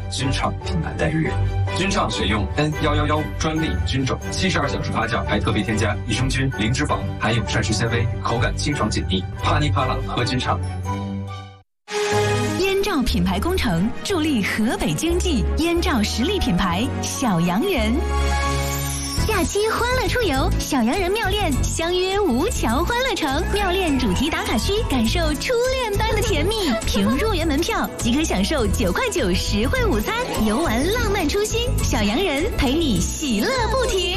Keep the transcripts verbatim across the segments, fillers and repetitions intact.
君畅品牌代言人。君畅选用 N 一一一专利菌种，七十二小时发酵，还特别添加益生菌、零脂肪，含有膳食纤维，口感清爽解腻。啪哩啪啦喝君畅。 燕赵品牌工程助力河北经济，燕赵实力品牌小洋人。假期欢乐出游，小洋人妙恋相约吴桥欢乐城，妙恋主题打卡区，感受初恋般的甜蜜。凭入园门票即可享受九块九实惠午餐，游玩浪漫初心，小洋人陪你喜乐不停。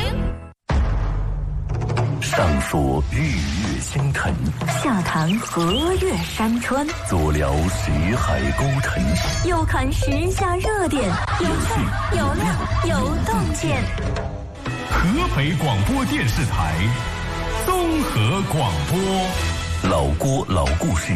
上说日月星辰， 下谈河岳山川， 左聊徐海沟沉， 右看时下热点，有趣有料有洞见。 河北广播电视台综合广播， 老郭老故事。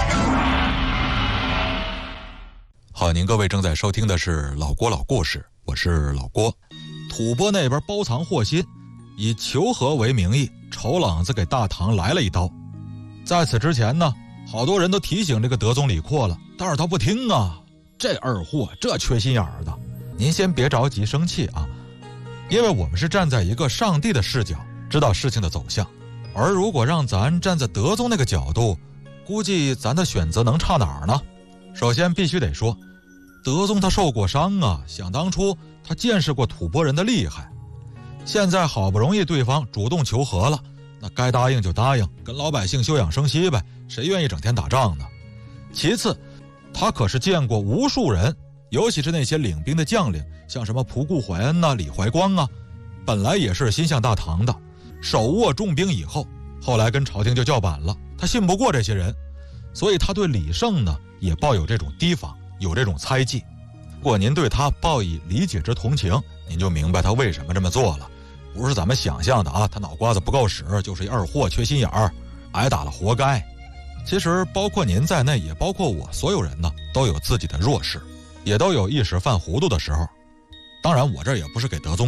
好，您各位正在收听的是老郭老故事，我是老郭。吐蕃那边包藏祸心，以求和为名义，丑朗子给大唐来了一刀。在此之前呢，好多人都提醒这个德宗李阔了，但是他不听啊，这二货这缺心眼儿的。您先别着急生气啊，因为我们是站在一个上帝的视角知道事情的走向，而如果让咱站在德宗那个角度，估计咱的选择能差哪儿呢？首先必须得说，德宗他受过伤啊，想当初他见识过吐蕃人的厉害，现在好不容易对方主动求和了，那该答应就答应，跟老百姓休养生息呗，谁愿意整天打仗呢？其次，他可是见过无数人，尤其是那些领兵的将领，像什么仆固怀恩啊、李怀光啊，本来也是心向大唐的，手握重兵以后，后来跟朝廷就叫板了，他信不过这些人，所以他对李胜呢也抱有这种提防，有这种猜忌。如果您对他抱以理解之同情，您就明白他为什么这么做了，不是咱们想象的啊，他脑瓜子不够使，就是一二货缺心眼儿，挨打了活该。其实包括您在内，也包括我，所有人呢都有自己的弱势，也都有一时犯糊涂的时候。当然我这也不是给德宗